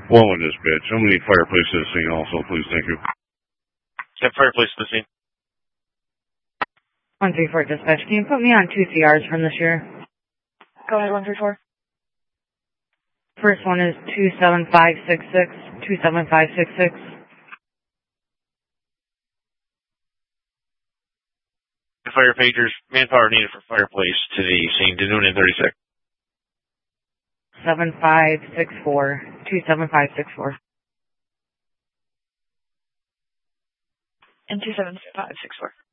One with dispatch. I'm going to need fireplace to the scene also, please. Thank you. Step fireplace to the scene. 134 dispatch. Can you put me on 2 CRs from this year? Go ahead, 134. First one is 27566. 27566. Fire pagers, manpower needed for fireplace to the scene to noon and 36. 7564. 27564. And 27564.